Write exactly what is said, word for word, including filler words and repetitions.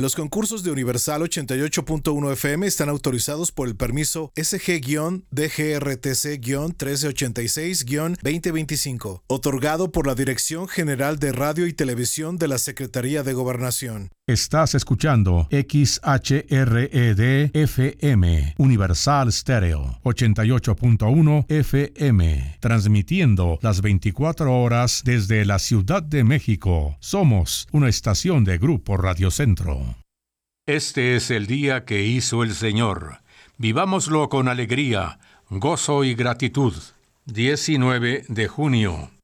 Los concursos de Universal ochenta y ocho punto uno F M están autorizados por el permiso S G D G R T C trece ochenta y seis veinte veinticinco, otorgado por la Dirección General de Radio y Televisión de la Secretaría de Gobernación. Estás escuchando X H R E D F M, Universal Stereo, ochenta y ocho punto uno F M, transmitiendo las veinticuatro horas desde la Ciudad de México. Somos una estación de Grupo Radio Centro. Este es el día que hizo el Señor. Vivámoslo con alegría, gozo y gratitud. diecinueve de junio.